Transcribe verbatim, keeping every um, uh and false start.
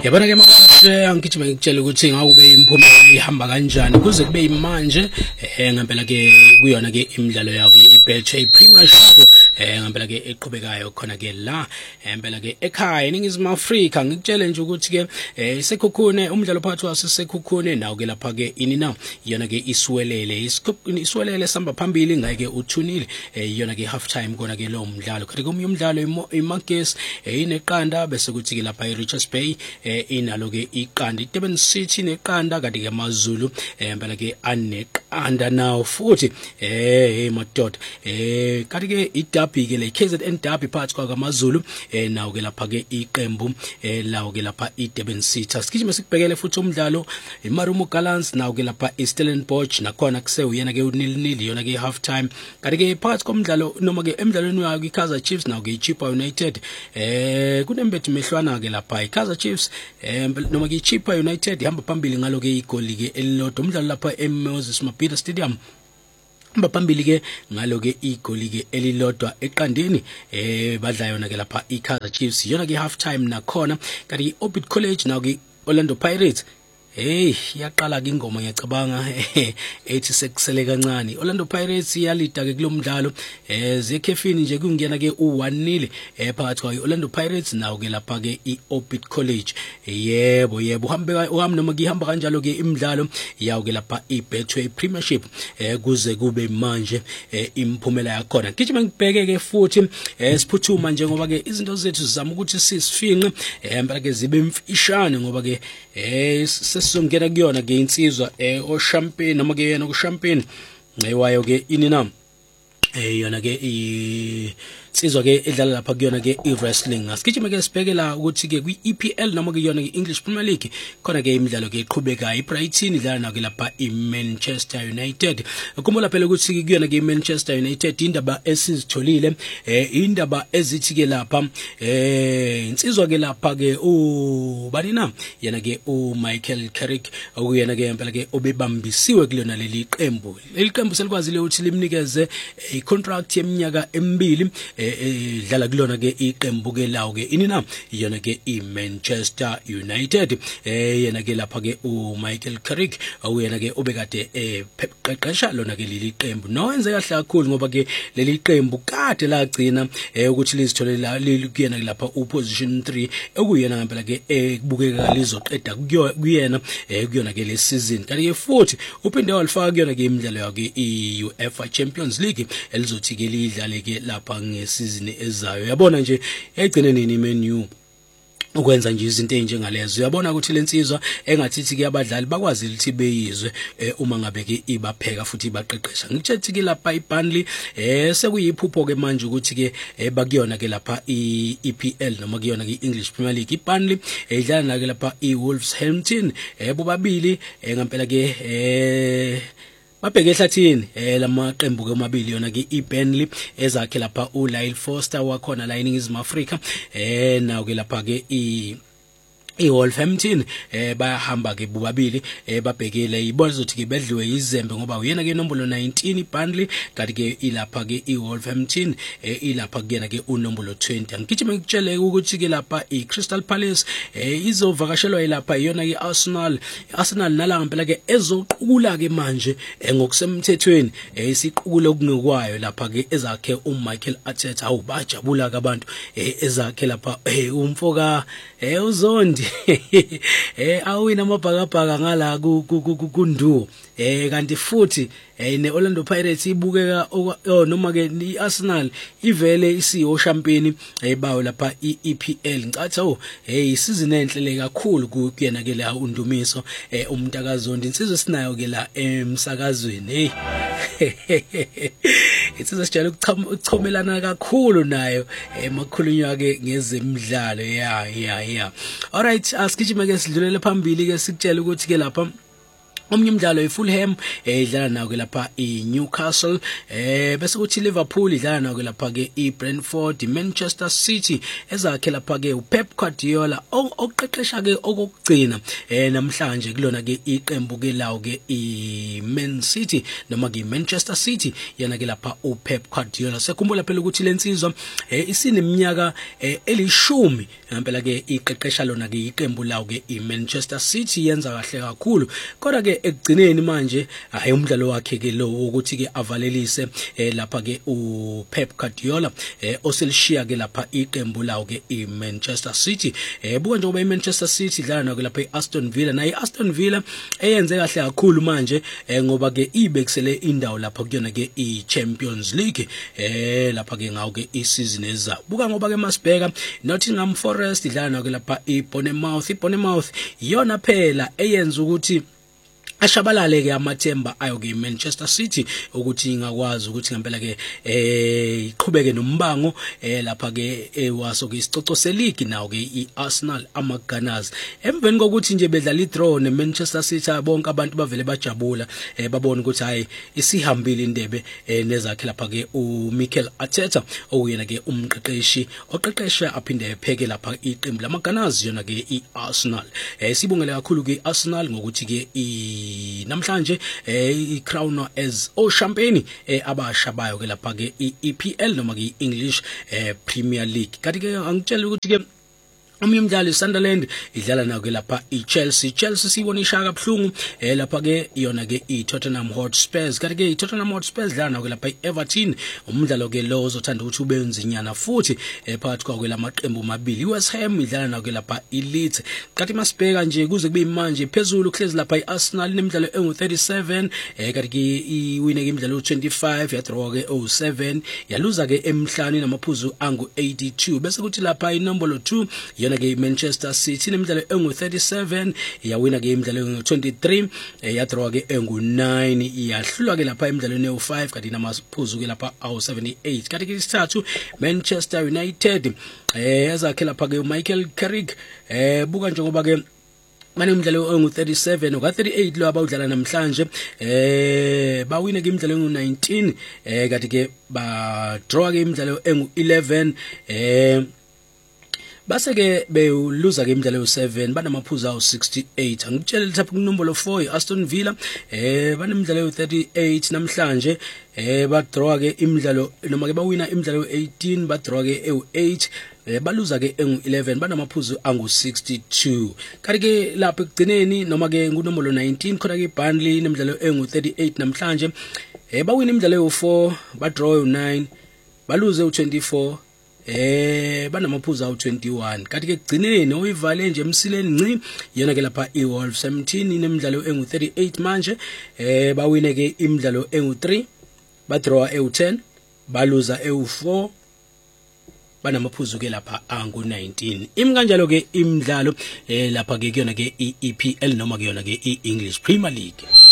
Yabona ke manje angigijima ngikutshela ukuthi ngakube imphumela ihamba kanjani kuze kube imanje eh ngempela ke kuyona ke imidlalo yayo ke iBetway Premiership eh ngempela ke eqhubekayo khona ke la ngempela ke ekhaya eNingizimu Afrika ngikutshele nje ukuthi ke isekhukhune umdlalo phakathi wasesekhukhune nawo ke lapha ke ini na yona ke iswelele iswelele samba phambili ngeke uthunile yona ke half time kona ke lo mdlalo kanti komunye umdlalo iMarcus ineqanda bese kuthi ke lapha iRichards Bay inalo ke iqanda iDurban City neqanda kanti ke amaZulu ngempela ke aneqanda nawo futhi eh madoda eh kanti ke iDerby ke le K Z N Derby phakathi kwamaZulu eh nawo ke lapha ke iqembu eh lawo ke lapha iDurban City asikijima sikubhekele futhi umdlalo iMarumo Gallants nawo ke lapha iStellenbosch nakhona kuse uyena ke unil nil yona ke half time kanti ke phakathi komdlalo noma ke emidlalweni wayo iKaizer Chiefs nawo ke iChippa United eh kunembethi mehlwana ke lapha iKaizer Chiefs eh noma ke iChippa United ihamba phambili ngalo ke igoli ke elilodwa umdlalo lapha eMoses Mabhida Stadium hamba phambili ke ngalo ke igoli ke elilodwa eqandini eh badla yona ke lapha iKaizer Chiefs yona ke half time nakhona kanti iOrbit College nawo ke Orlando Pirates hey yaqala ke ingoma ngiyacabanga ethi sekusele kancane Orlando Pirates iyalida ke kulomdlalo eh zekhefini nje kungena ke u one nil eh phakathi kwayo Orlando Pirates nawo ke lapha ke iOrbit College yebo yebo uhambe uhamba noma ngihamba kanjalo ke imidlalo yawo ke lapha iBetway Premiership eh kuze kube manje imphumela yakhona ngijima ngibheke ke futhi siphuthuma nje ngoba ke izinto zethu sizama ukuthi sisifinqe empela ke zibe mfishane ngoba ke eh sesongena kuyona ke insizwa eh o champagne noma ke yena ku champagne ewayo ke inina eh yona ke insizwa ke edlala lapha kuyona ke iwrestling asikijima ke sibhekela ukuthi ke kwi E P L noma ke yona ke English Premier League khona ke imidlalo ke iqhubekayo iBrighton idlala na ke lapha iManchester United ukhumbula phela ukuthi kuyona ke iManchester United indaba esizitholile eh indaba ezithi ke lapha eh insizwa ke lapha ke u bani na yena ke u Michael Carrick okuyena ke impela ke obebambisiwe kulona leli qembu leli qembu selikwazile ukuthi limnikeze icontract yeminyaka emibili dlala kulona ke iqembu ke lawo ke inina yona ke iManchester United eh yena ke lapha ke u Michael Carrick uyena ke obekade eqeqesha lona ke leli qembu no wenze kahle kakhulu ngoba ke leli qembu kade lagcina ukuthi lizithole la kuyena lapha u position three ekuyena ngempela ke ekubukeka lizoqeda kuyena kuyona ke le season kanti ke futhi uphinde walifaka kuyona ke imidlalo yakhe iUEFA Champions League elizothi ke lidlale ke lapha ngesizini ezayo yabona nje egcine nini menu ukwenza nje izinto ezinjengalezo uyabona ukuthi lensizwa engathithi ke abadlali bakwazi ukuthi beyizwe uma ngabe ke ibapheka futhi baqeqesha ngitshethi ke lapha iBurnley eh sekuyiphupho ke manje ukuthi ke bakuyona ke lapha iE P L noma kuyona ke English Premier League iBurnley edlala na ke lapha iWolverhampton eh bobabili ngempela ke eh babheke ehlathini eh lamaqembu ke omabili yona ke iBurnley ezakhe lapha uLyle Foster wakhona la eNingizimu Afrika eh nawo ke lapha ke i iWolverhampton eh bayahamba ke bobabili eh babhekele ibona zothi ke bedliwe izembe ngoba uyena ke inombolo nineteen iBurnley kanti ke ilapha ke iWolverhampton eh ilapha kuyena ke unombolo twenty angigijima ngikutshele ukuthi ke lapha iCrystal Palace eh izovakashelwa ilapha iyona ke Arsenal Arsenal nala ngempela ke ezoqukula ke manje ngokusemthethweni eh isiqukule okunokwayo lapha ke ezakhe uMichael Arteta awu bajabula ke abantu eh ezakhe lapha eh umfoka eh uzondi eh awina amabhakabhaka ngala kundu eh kanti futhi eh neOrlando Pirates ibukeka noma ke iArsenal ivele isiyo champion ebawo lapha iE P L ngicathi oh hey isizini enhle kakhulu kuyena ke la undumiso eh umntakazondi insizwe sinayo ke la emsakazweni hey insizwe sijala ukuchomelana kakhulu nayo emakhulunywa ke ngezemidlalo ya ya ya alright asikijima ke sidlulele phambili ke sikutshela ukuthi ke lapha Omnye umdlalo iFulham idlala nawo ke lapha iNewcastle eh bese kuthi Liverpool idlala nawo ke lapha ke iBrentford, iManchester City ezakhe lapha ke uPep Guardiola oqeqesha ke okugcina eh namhlanje kulona ke iqembu ke lawo ke iMan City noma ke iManchester City yana ke lapha uPep Guardiola. Sekhumbula phela ukuthi lensizwa eh isineminyaka elishumi ngempela ke iqeqesha lona ke iqembu lawo ke iManchester City yenza kahle kakhulu kodwa ke ekugcineni manje hayi umdlalo wakhe ke lo ukuthi ke avalelise eh, lapha ke uPep Guardiola eh, oselishiya ke lapha iqembu lawo ke iManchester City eh buka njengoba iManchester City idlala nayo ke lapha iAston Villa nayo iAston Villa eyenze kahle kakhulu manje eh, ngoba ke ibekisele indawo lapha kuyona ke iChampions League eh lapha ke ngawo ke isizini ezayo. Buka ngoba ke masibheka Nottingham Forest idlala nayo ke lapha iBournemouth iBournemouth iyona phela eyenza ukuthi ashabalale ke amathemba ayo ke Manchester City ukuthi ingakwazi ukuthi ngempela ke eh iqhubeke nombango eh lapha ke ewaso ke isicoco seleague nawo ke iArsenal amaGunners emveni kokuthi nje bedlala idraw neManchester City bonke abantu bavele bajabula eh babona ukuthi hayi isihambile indebe eh nezakhe lapha ke uMikel Arteta oyena ke umqeqeshi oqeqesha aphinde epheke lapha iqembu lamaGunners yona ke iArsenal eh sibongele kakhulu ke iArsenal ngokuthi ke i namhlanje eh iCrown as o champagne eh abasha bayo ke lapha ke iE P L noma ke English eh Premier League. Kanti ke angitshela ukuthi ke omnye umdlalo iSunderland idlala nayo ke lapha iChelsea Chelsea sibona ishaka kabuhlungu eh lapha ke yona ke iTottenham Hotspurs. Kanti ke iTottenham Hotspurs idlala nayo ke lapha iEverton umdlalo ke lo ozothanda ukuthi ube nzinyana futhi eh phakathi kwawo lamaqembu amabili. iWest Ham idlala nayo ke lapha iLeeds. Kanti masibheka nje kuze kube manje phezulu kuhlezi lapha iArsenal nemidlalo engu thirty-seven eh kanti ke iwine ke imidlalo twenty-five yadraw ke oh seven yaluza ke emhlanu namaphuzu angu eighty-two bese kuthi lapha inombolo two yona ke Manchester City nemidlalo engu thirty-seven yawina ke imidlalo engu twenty-three yadraw ke engu nine yahlulwa ke lapha emidlalweni engu five kanti namaphuzu ke lapha awu seventy-eight. Kanti ke isithathu Manchester United eh ezakhe lapha ke Michael Carrick eh buka njengoba ke manje umdlalo engu thirty-seven oka thirty-eight lo abawudlala namhlanje eh bawina ke imidlalo engu nineteen eh kanti ke ba draw ke imidlalo engu eleven eh base ke beluza ke imidlalo seven banamaphuzu awu sixty-eight. Angitshela lapha kunombolo four iAston Villa eh banemidlalo thirty-eight namhlanje eh ba draw ke imidlalo noma ke bawina imidlalo eighteen ba draw ke ewu eight eh baluza ke engu eleven banamaphuzu angu sixty-two. Kanti ke lapha ekugcineni noma ke kunombolo nineteen khona ke Burnley nemidlalo engu thirty-eight namhlanje eh bawina imidlalo ewu four ba draw ewu nine baluze u twenty-four eh banamaphuzu awu twenty-one. Kanti ke kugcineni oyivale nje emsileni nci yena ke lapha iWolverhampton inemidlalo engu thirty-eight manje eh bawine ke imidlalo engu three ba draw ewu ten baluza ewu four banamaphuzu ke lapha angu nineteen. Imi kanjalo ke imidlalo eh lapha ke kuyona ke iE P L noma ke yona ke iEnglish Premier League.